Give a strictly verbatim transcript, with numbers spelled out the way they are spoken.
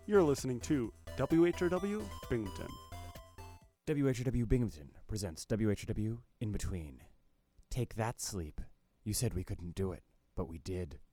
You're listening to W H R W Binghamton. W H R W Binghamton presents W H R W In Between. Take that, sleep. You said we couldn't do it, but we did.